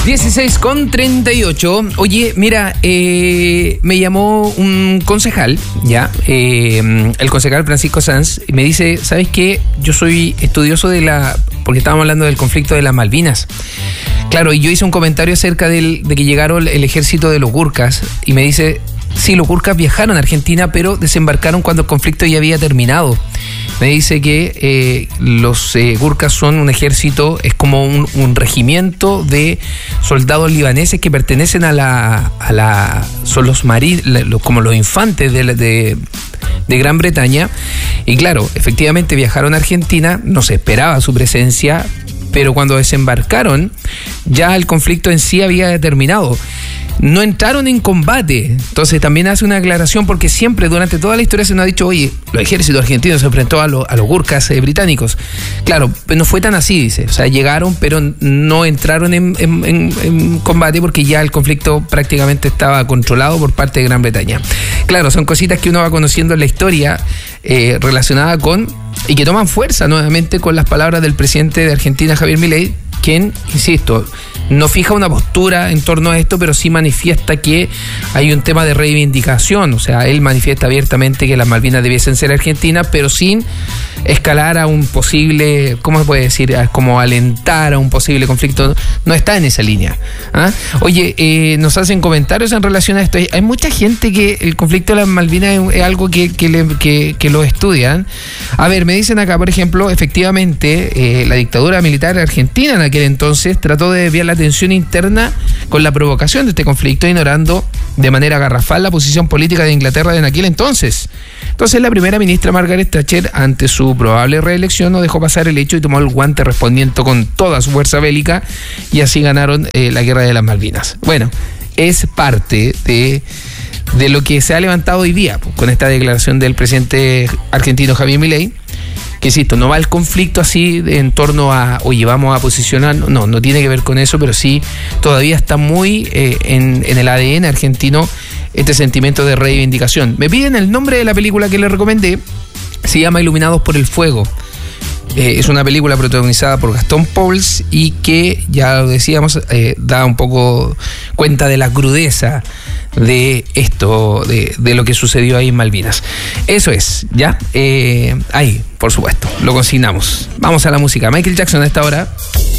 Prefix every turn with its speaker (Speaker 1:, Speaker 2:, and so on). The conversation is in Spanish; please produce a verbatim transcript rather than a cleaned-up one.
Speaker 1: dieciséis con treinta y ocho. Oye, mira, eh, me llamó un concejal, ya, eh, el concejal Francisco Sanz, y me dice, ¿sabes qué? Yo soy estudioso de la... porque estábamos hablando del conflicto de las Malvinas. Claro, y yo hice un comentario acerca del, de que llegaron el ejército de los Gurkhas, y me dice, sí, los Gurkhas viajaron a Argentina, pero desembarcaron cuando el conflicto ya había terminado. Me dice que eh, los eh, Gurkhas son un ejército, es como un, un regimiento de soldados libaneses que pertenecen a la... a la son los marines, como los infantes de, de, de Gran Bretaña. Y claro, efectivamente viajaron a Argentina, no se esperaba su presencia, pero cuando desembarcaron, ya el conflicto en sí había terminado. No entraron en combate. Entonces también hace una aclaración, porque siempre durante toda la historia se nos ha dicho, oye, los ejércitos argentinos se enfrentó a, lo, a los Gurkhas eh, británicos. Claro, no fue tan así, dice. O sea, llegaron, pero no entraron en, en, en, en combate porque ya el conflicto prácticamente estaba controlado por parte de Gran Bretaña. Claro, son cositas que uno va conociendo en la historia eh, relacionada con... y que toman fuerza nuevamente con las palabras del presidente de Argentina, Javier Milei, quien, insisto, no fija una postura en torno a esto, pero sí manifiesta que hay un tema de reivindicación. O sea, él manifiesta abiertamente que las Malvinas debiesen ser argentinas, pero sin escalar a un posible, ¿cómo se puede decir? Como alentar a un posible conflicto. No está en esa línea. ¿Ah? Oye, eh, nos hacen comentarios en relación a esto. Hay mucha gente que el conflicto de las Malvinas es algo que, que, le, que, que lo estudian. A ver, me dicen acá, por ejemplo, efectivamente, eh, la dictadura militar argentina en aquel entonces trató de desviar la atención interna con la provocación de este conflicto, ignorando de manera garrafal la posición política de Inglaterra en aquel entonces. Entonces la primera ministra Margaret Thatcher, ante su probable reelección, no dejó pasar el hecho y tomó el guante respondiendo con toda su fuerza bélica, y así ganaron eh, la guerra de las Malvinas. Bueno, es parte de, de lo que se ha levantado hoy día pues, con esta declaración del presidente argentino Javier Milei, que insisto, no va el conflicto así en torno a, oye, vamos a posicionar, no, no tiene que ver con eso, pero sí todavía está muy eh, en, en el A D N argentino este sentimiento de reivindicación. Me piden el nombre de la película que les recomendé, se llama Iluminados por el Fuego. Eh, es una película protagonizada por Gastón Pauls y que, ya lo decíamos, eh, da un poco cuenta de la crudeza de esto, de, de lo que sucedió ahí en Malvinas. Eso es, ¿ya? Eh, ahí, por supuesto, lo consignamos. Vamos a la música. Michael Jackson a esta hora.